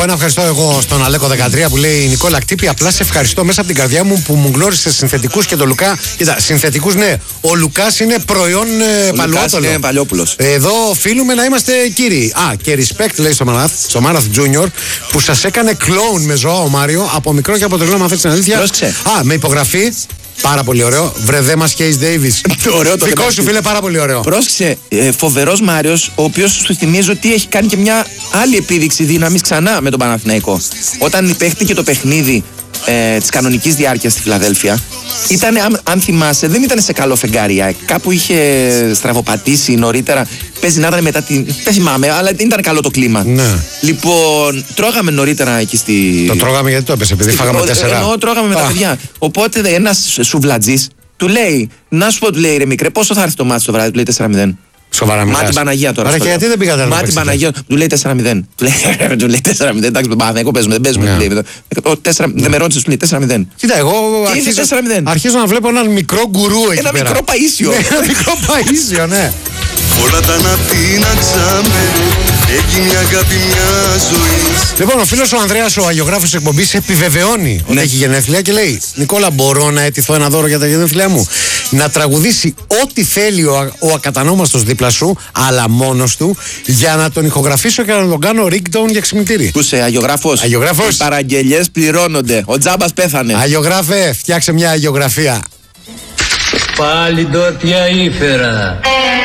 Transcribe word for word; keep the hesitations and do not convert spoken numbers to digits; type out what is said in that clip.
ένα ευχαριστώ εγώ στον Αλέκο δεκατρία που λέει: Νικόλα Κτύπη, απλά σε ευχαριστώ μέσα από την καρδιά μου που μου γνώρισε συνθετικούς και τον Λουκά. Κοίτα, συνθετικούς ναι. Ο Λουκάς είναι προϊόν ε, παλαιότολο. Είναι Παλιόπουλος. Εδώ οφείλουμε να είμαστε κύριοι. Α, και respect λέει στο Μάναθ, στο Μάναθ Junior που σας έκανε κλόουν με ζώα ο Μάριο από μικρό και από το γλώμα αυτή την αλήθεια. Πρόσεξε. Α, με υπογραφή. Πάρα πολύ ωραίο. Βρε δε μας Case Davis. Δικό σου φίλε, πάρα πολύ ωραίο. Πρόσεξε, ε, φοβερός Μάριος, ο οποίος σου θυμίζει ότι έχει κάνει και μια άλλη επίδειξη δύναμης ξανά με τον Παναθηναϊκό. Όταν παίχτηκε το παιχνίδι ε, της κανονικής διάρκειας στη Φιλαδέλφια, ήταν, αν, αν θυμάσαι, δεν ήταν σε καλό φεγγάρι. Κάπου είχε στραβοπατήσει νωρίτερα. Παίζει να ήταν μετά την. Δεν θυμάμαι, αλλά δεν ήταν καλό το κλίμα. Ναι. Λοιπόν, τρώγαμε νωρίτερα εκεί στη. Το τρώγαμε γιατί το έπεσε, επειδή στη... φάγαμε τέσσερα. Ενώ τρώγαμε με Α. τα παιδιά. Οπότε ένας σουβλατζής του λέει, να σου πω, του λέει ρε μικρέ, πόσο θα έρθει το μάτι το βράδυ, του λέει τέσσερα μηδέν. Σοβαρά μιλάς. Μάτι Παναγία τώρα. Άρα και γιατί δεν πήγατε να Μάτι Παναγία. Του λέει τέσσερα μηδέν. Του λέει τέσσερα μηδέν. Εντάξει, τον Παναγιακό παίζουμε. Δεν παίζουμε. Δεν με ρώτησε, του λέει τέσσερα μηδέν. Κοίτα, εγώ αρχίζω, τέσσερα μηδέν. αρχίζω να βλέπω έναν μικρό γκουρού εκεί ένα πέρα. Μικρό Παΐσιο. Ένα μικρό Παΐσιο, ναι. Όλα τα να πίναξαμε, έγινε η αγάπη μια ζωή. Λοιπόν, ο φίλος ο Ανδρέας, ο αγιογράφος της εκπομπής, επιβεβαιώνει ότι ναι. έχει γενέθλια και λέει: Νικόλα, μπορώ να αιτηθώ ένα δώρο για τα γενέθλιά μου? Να τραγουδήσει ό,τι θέλει ο, ο ακατανόμαστος δίπλα σου, αλλά μόνος του, για να τον ηχογραφήσω και να τον κάνω ringtone για ξυπνητήρι. Πού είσαι, αγιογράφος? Αγιογράφος. Οι παραγγελιές πληρώνονται. Ο Τζάμπας πέθανε. Αγιογράφε, φτιάξε μια αγιογραφία. Πάλι ντόπια ήφερα.